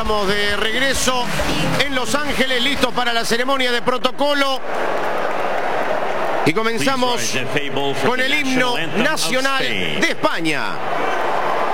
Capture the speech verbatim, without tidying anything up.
Estamos de regreso en Los Ángeles, listos para la ceremonia de protocolo. Y comenzamos con el himno nacional de España.